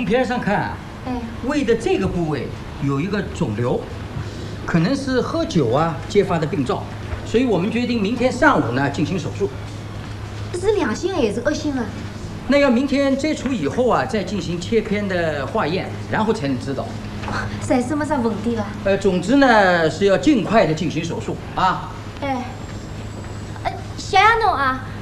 片上看啊，胃的这个部位有一个肿瘤，可能是喝酒啊揭发的病灶，所以我们决定明天上午呢进行手术。 是良性还是恶性啊？ 那要明天摘除以后啊，再进行切片的化验，然后才能知道。 在什么上问题了？ 总之呢是要尽快的进行手术啊。 谢谢侬啊。